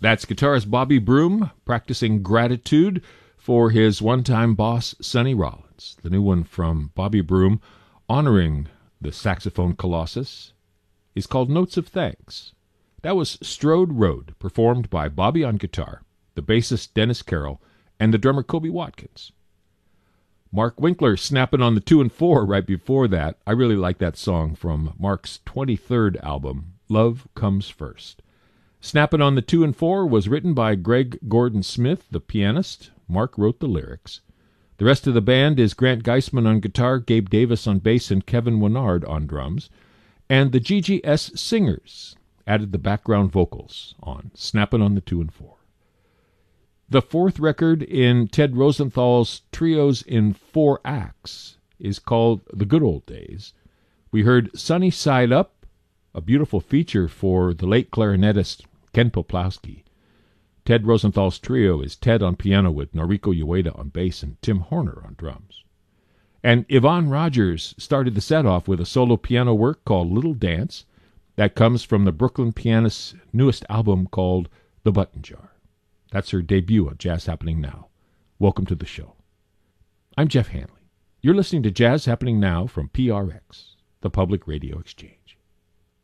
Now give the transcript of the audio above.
That's guitarist Bobby Broom practicing Gratitude for his one-time boss, Sonny Rollins. The new one from Bobby Broom, honoring the saxophone colossus, is called Notes of Thanks. That was Strode Road, performed by Bobby on guitar, the bassist Dennis Carroll, and the drummer Kobe Watkins. Mark Winkler snapping on the 2 and 4 right before that. I really like that song from Mark's 23rd album, Love Comes First. Snapping on the 2 and 4 was written by Greg Gordon Smith, the pianist. Mark wrote the lyrics. The rest of the band is Grant Geisman on guitar, Gabe Davis on bass, and Kevin Winard on drums. And the GGS Singers added the background vocals on Snapping on the 2 and 4. The fourth record in Ted Rosenthal's Trios in 4 Acts is called The Good Old Days. We heard Sunny Side Up, a beautiful feature for the late clarinetist Ken Poplawski. Ted Rosenthal's trio is Ted on piano with Noriko Ueda on bass and Tim Horner on drums. And Yvonne Rogers started the set off with a solo piano work called Little Dance that comes from the Brooklyn pianist's newest album called The Button Jar. That's her debut on Jazz Happening Now. Welcome to the show. I'm Jeff Hanley. You're listening to Jazz Happening Now from PRX, the Public Radio Exchange.